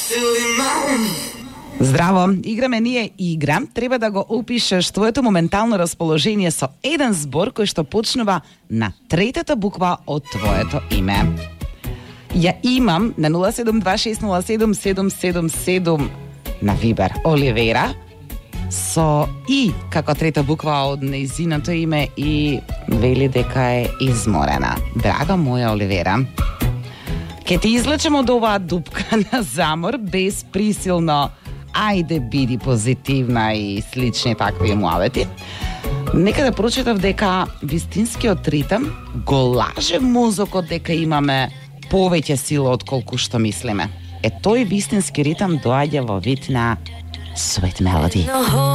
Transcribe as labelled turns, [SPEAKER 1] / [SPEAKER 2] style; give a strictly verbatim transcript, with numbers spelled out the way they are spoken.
[SPEAKER 1] Здраво, играме ние игра. Треба да го опишеш твоето моментално расположение со еден збор кој што почнува на третата буква од твоето име. Ја имам на нула седум два шест нула седум седум седум седум на Вибер Оливера со И како трета буква од нејзиното име и вели дека е изморена. Драга моја Оливера, ке ти излечем од оваа дупка на замор без присилно ајде биди позитивна и слични такви муавети. Нека да прочитав дека вистинскиот ритм го лаже мозокот дека имаме повеќе сила од колку што мислиме. Е, тој вистински ритм доаѓа во вид на Sweet Melody.